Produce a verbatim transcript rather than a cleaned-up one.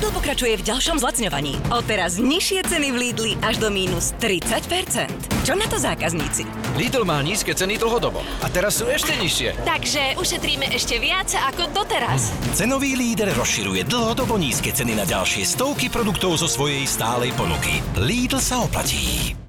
Lidl pokračuje v ďalšom zlacňovaní. Odteraz nižšie ceny v Lidli až do mínus tridsať percent. Čo na to zákazníci? Lidl má nízke ceny dlhodobo. A teraz sú ešte nižšie. Takže ušetríme ešte viac ako doteraz. Cenový líder rozširuje dlhodobo nízke ceny na ďalšie stovky produktov zo svojej stálej ponuky. Lidl sa oplatí.